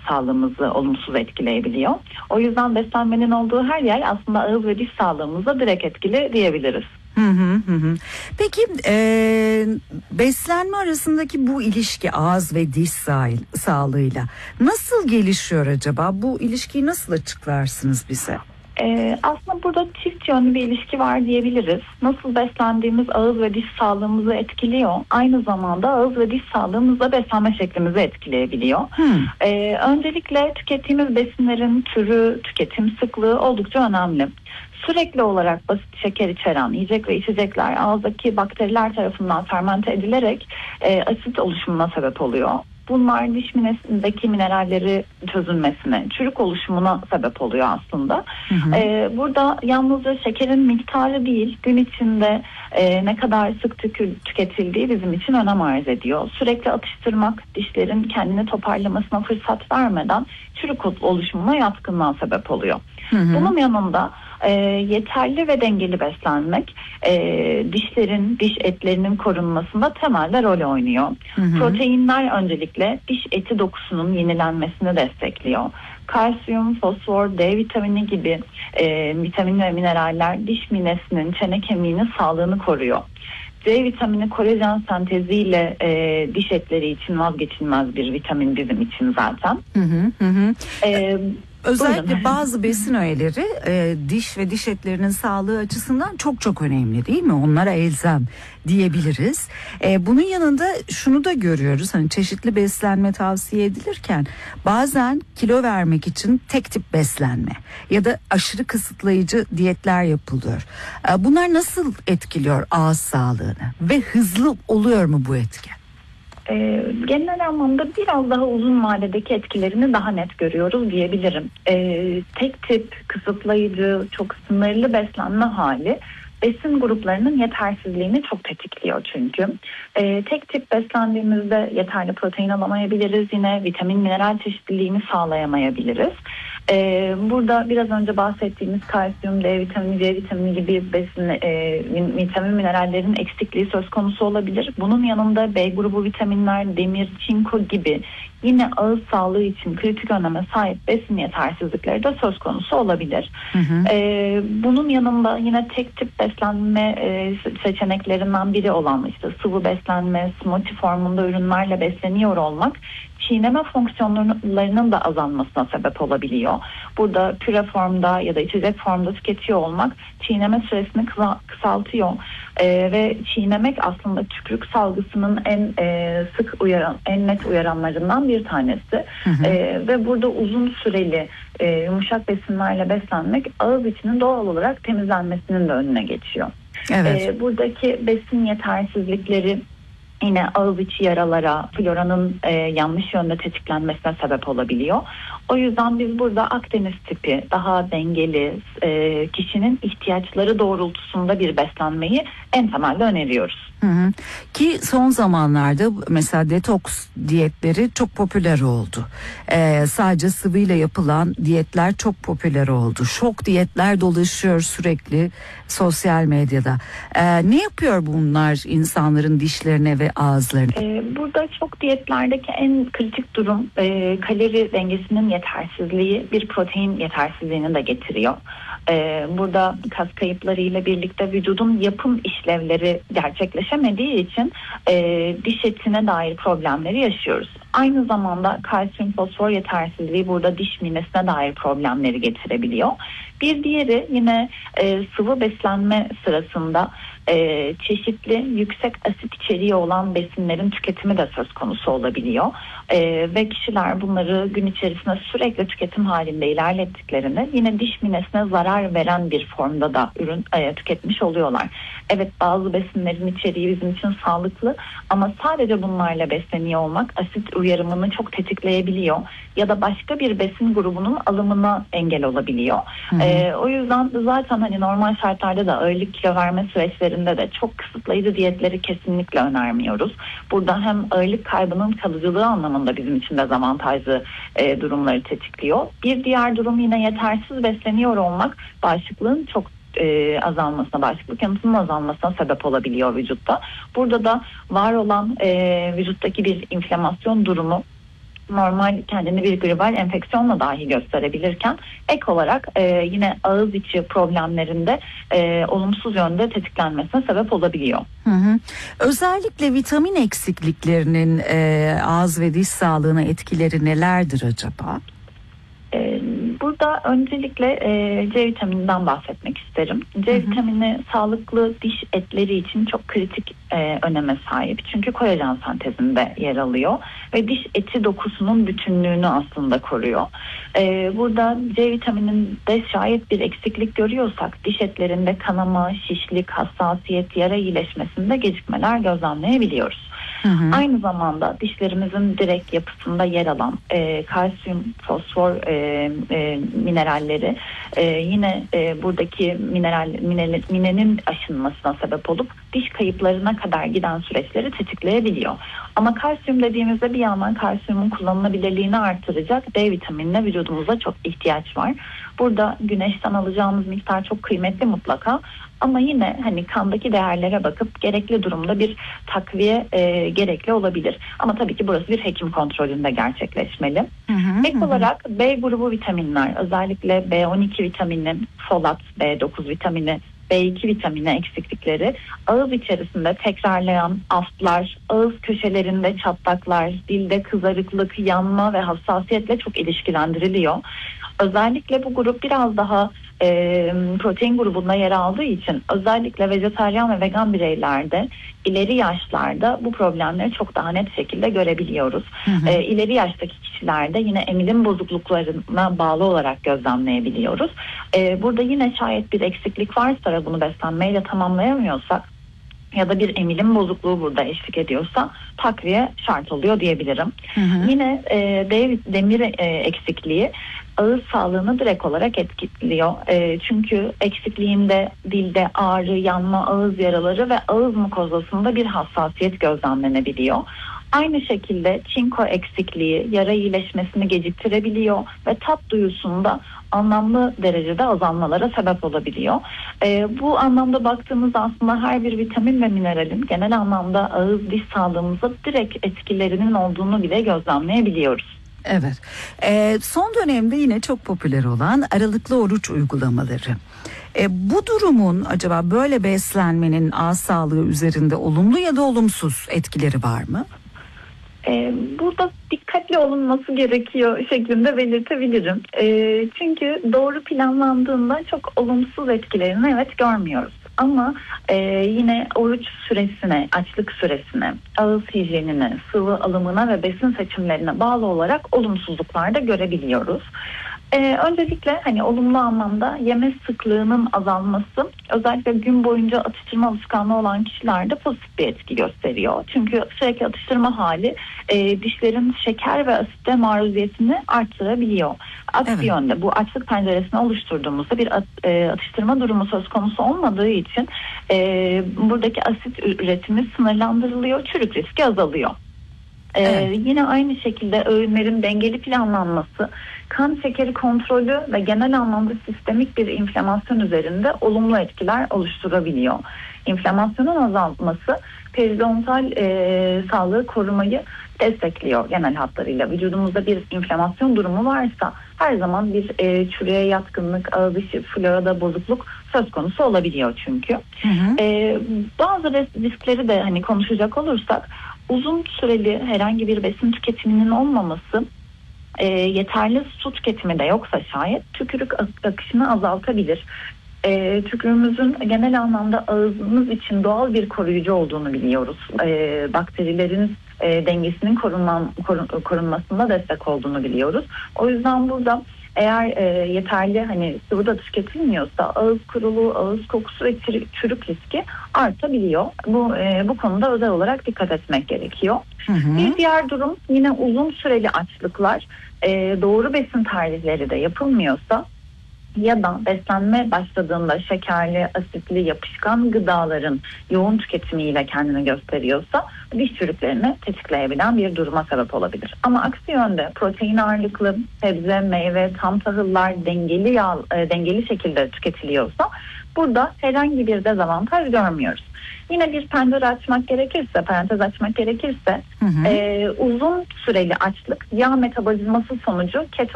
sağlığımızı olumsuz etkileyebiliyor. O yüzden beslenmenin olduğu her yer aslında ağız ve diş sağlığımıza direkt etkili diyebiliriz. Peki beslenme arasındaki bu ilişki ağız ve diş sağlığıyla nasıl gelişiyor acaba? Bu ilişkiyi nasıl açıklarsınız bize? Aslında burada çift yönlü bir ilişki var diyebiliriz. Nasıl beslendiğimiz ağız ve diş sağlığımızı etkiliyor. Aynı zamanda ağız ve diş sağlığımızla beslenme şeklimizi etkileyebiliyor. Öncelikle tükettiğimiz besinlerin türü, tüketim sıklığı oldukça önemli. Sürekli olarak basit şeker içeren yiyecek ve içecekler ağızdaki bakteriler tarafından fermente edilerek asit oluşumuna sebep oluyor. Bunlar diş minesindeki mineralleri çözülmesine, çürük oluşumuna sebep oluyor aslında. Burada yalnızca şekerin miktarı değil, gün içinde ne kadar sık tüketildiği bizim için önem arz ediyor. Sürekli atıştırmak dişlerin kendini toparlamasına fırsat vermeden çürük oluşumuna yatkınlığa sebep oluyor. Bunun yanında yeterli ve dengeli beslenmek dişlerin, diş etlerinin korunmasında temelde rol oynuyor. Proteinler öncelikle diş eti dokusunun yenilenmesini destekliyor. Kalsiyum, fosfor, D vitamini gibi vitamin ve mineraller diş minesinin, çene kemiğinin sağlığını koruyor. D vitamini kolajen senteziyle diş etleri için vazgeçilmez bir vitamin bizim için zaten. Özellikle bazı besin öğeleri diş ve diş etlerinin sağlığı açısından çok çok önemli değil mi? Onlara elzem diyebiliriz. Bunun yanında şunu da görüyoruz. Hani çeşitli beslenme tavsiye edilirken bazen kilo vermek için tek tip beslenme ya da aşırı kısıtlayıcı diyetler yapılıyor. Bunlar nasıl etkiliyor ağız sağlığını ve hızlı oluyor mu bu etki? Genel anlamda biraz daha uzun vadedeki etkilerini daha net görüyoruz diyebilirim. Tek tip, kısıtlayıcı, çok sınırlı beslenme hali besin gruplarının yetersizliğini çok tetikliyor çünkü. Tek tip beslendiğimizde yeterli protein alamayabiliriz, yine vitamin mineral çeşitliliğini sağlayamayabiliriz. Burada biraz önce bahsettiğimiz kalsiyum, D vitamini, C vitamini gibi besin, vitamin minerallerin eksikliği söz konusu olabilir. Bunun yanında B grubu vitaminler, demir, çinko gibi yine ağız sağlığı için kritik öneme sahip besin yetersizlikleri de söz konusu olabilir. Bunun yanında yine tek tip beslenme seçeneklerinden biri olan işte sıvı beslenme, smoothie formunda ürünlerle besleniyor olmak çiğneme fonksiyonlarının da azalmasına sebep olabiliyor. Burada püre formda ya da içecek formda tüketiyor olmak çiğneme süresini kısaltıyor. Ve çiğnemek aslında tükürük salgısının en net uyaranlarından bir tanesi. Ve burada uzun süreli yumuşak besinlerle beslenmek ağız içinin doğal olarak temizlenmesinin de önüne geçiyor. Evet. Buradaki besin yetersizlikleri yine ağız içi yaralara, floranın yanlış yönde tetiklenmesine sebep olabiliyor. O yüzden biz burada Akdeniz tipi, daha dengeli, kişinin ihtiyaçları doğrultusunda bir beslenmeyi en temelde öneriyoruz. Ki son zamanlarda mesela detoks diyetleri çok popüler oldu. Sadece sıvıyla yapılan diyetler çok popüler oldu. Şok diyetler dolaşıyor sürekli sosyal medyada. Ne yapıyor bunlar insanların dişlerine ve ağızlarına? Burada şok diyetlerdeki en kritik durum kalori dengesinin yetersizliği, bir protein yetersizliğini de getiriyor. Burada kas kayıpları ile birlikte vücudun yapım işlevleri gerçekleşemediği için diş etine dair problemleri yaşıyoruz. Aynı zamanda kalsiyum fosfor yetersizliği burada diş minesine dair problemleri getirebiliyor. Bir diğeri yine sıvı beslenme sırasında çeşitli yüksek asit içeriği olan besinlerin tüketimi de söz konusu olabiliyor. Ve kişiler bunları gün içerisinde sürekli tüketim halinde ilerlettiklerinde yine diş minesine zarar veren bir formda da ürün tüketmiş oluyorlar. Evet, bazı besinlerin içeriği bizim için sağlıklı ama sadece bunlarla besleniyor olmak asit uyarımını çok tetikleyebiliyor ya da başka bir besin grubunun alımına engel olabiliyor. O yüzden zaten hani normal şartlarda da ağırlık kilo verme süreçlerinde de çok kısıtlayıcı diyetleri kesinlikle önermiyoruz. Burada hem ağırlık kaybının kalıcılığı anlamında bizim için dezavantajlı durumları tetikliyor. Bir diğer durum yine yetersiz besleniyor olmak bağışıklığın çok azalmasına, bağışıklık yanıtının azalmasına sebep olabiliyor vücutta. Burada da var olan vücuttaki bir inflamasyon durumu normal kendini bir gribal enfeksiyonla dahi gösterebilirken ek olarak yine ağız içi problemlerinde olumsuz yönde tetiklenmesine sebep olabiliyor. Özellikle vitamin eksikliklerinin ağız ve diş sağlığına etkileri nelerdir acaba? Burada öncelikle C vitamininden bahsetmek isterim. C vitamini sağlıklı diş etleri için çok kritik öneme sahip. Çünkü kolajen sentezinde yer alıyor ve diş eti dokusunun bütünlüğünü aslında koruyor. Burada C vitamininde şayet bir eksiklik görüyorsak diş etlerinde kanama, şişlik, hassasiyet, yara iyileşmesinde gecikmeler gözlemleyebiliyoruz. Aynı zamanda dişlerimizin direkt yapısında yer alan kalsiyum, fosfor mineralleri yine buradaki mineralin aşınmasına sebep olup diş kayıplarına kadar giden süreçleri tetikleyebiliyor. Ama kalsiyum dediğimizde bir yandan kalsiyumun kullanılabilirliğini artıracak D vitaminine vücudumuza çok ihtiyaç var. Burada güneşten alacağımız miktar çok kıymetli mutlaka. Ama yine hani kandaki değerlere bakıp gerekli durumda bir takviye gerekli olabilir. Ama tabii ki burası bir hekim kontrolünde gerçekleşmeli. Ek olarak B grubu vitaminler, özellikle B12 vitamini, folat, B9 vitamini, B2 vitamini eksiklikleri ağız içerisinde tekrarlayan aftlar, ağız köşelerinde çatlaklar, dilde kızarıklık, yanma ve hassasiyetle çok ilişkilendiriliyor. Özellikle bu grup biraz daha protein grubunda yer aldığı için özellikle vejetaryen ve vegan bireylerde ileri yaşlarda bu problemleri çok daha net şekilde görebiliyoruz. İleri yaştaki kişilerde yine emilim bozukluklarına bağlı olarak gözlemleyebiliyoruz. Burada yine şayet bir eksiklik varsa ve bunu beslenmeyle tamamlayamıyorsak ya da bir emilim bozukluğu burada eşlik ediyorsa takviye şart oluyor diyebilirim. Yine demir eksikliği ağız sağlığını direkt olarak etkiliyor. Çünkü eksikliğinde dilde ağrı, yanma, ağız yaraları ve ağız mukozasında bir hassasiyet gözlemlenebiliyor. Aynı şekilde çinko eksikliği yara iyileşmesini geciktirebiliyor ve tat duyusunda anlamlı derecede azalmalara sebep olabiliyor. Bu anlamda baktığımızda aslında her bir vitamin ve mineralin genel anlamda ağız diş sağlığımıza direkt etkilerinin olduğunu bile gözlemleyebiliyoruz. Evet. Son dönemde yine çok popüler olan aralıklı oruç uygulamaları. Bu durumun acaba böyle beslenmenin ağız sağlığı üzerinde olumlu ya da olumsuz etkileri var mı? Burada dikkatli olunması gerekiyor şeklinde belirtebilirim. Çünkü doğru planlandığında çok olumsuz etkilerini evet görmüyoruz. Ama yine oruç süresine, açlık süresine, ağız hijyenine, sıvı alımına ve besin seçimlerine bağlı olarak olumsuzluklar da görebiliyoruz. Öncelikle hani olumlu anlamda yeme sıklığının azalması özellikle gün boyunca atıştırma alışkanlığı olan kişilerde pozitif bir etki gösteriyor. Çünkü sürekli atıştırma hali dişlerin şeker ve asite maruziyetini artırabiliyor. Aksi yönde bu açlık penceresini oluşturduğumuzda bir atıştırma durumu söz konusu olmadığı için buradaki asit üretimi sınırlandırılıyor, çürük riski azalıyor. Yine aynı şekilde öğünlerin dengeli planlanması, kan şekeri kontrolü ve genel anlamda sistemik bir inflamasyon üzerinde olumlu etkiler oluşturabiliyor. İnflamasyonun azalması periodontal sağlığı korumayı destekliyor genel hatlarıyla. Vücudumuzda bir inflamasyon durumu varsa her zaman bir çürüye yatkınlık, ağız içi florada bozukluk söz konusu olabiliyor çünkü. Bazı riskleri de hani konuşacak olursak uzun süreli herhangi bir besin tüketiminin olmaması, yeterli su tüketimi de yoksa şayet tükürük akışını azaltabilir. Tükürüğümüzün genel anlamda ağzımız için doğal bir koruyucu olduğunu biliyoruz. Bakterilerin dengesinin korunmasında destek olduğunu biliyoruz. O yüzden burada eğer yeterli hani sıvı da tüketilmiyorsa ağız kuruluğu, ağız kokusu ve çürük riski artabiliyor. Bu konuda özel olarak dikkat etmek gerekiyor. Bir diğer durum yine uzun süreli açlıklar, doğru besin tercihleri de yapılmıyorsa ya da beslenme başladığında şekerli, asitli, yapışkan gıdaların yoğun tüketimiyle kendini gösteriyorsa diş çürüklerini tetikleyebilen bir duruma sebep olabilir. Ama aksi yönde protein ağırlıklı sebze, meyve, tam tahıllar dengeli şekilde tüketiliyorsa Burada herhangi bir dezavantaj görmüyoruz. Yine bir pencere açmak gerekirse, parantez açmak gerekirse uzun süreli açlık yağ metabolizması sonucu keton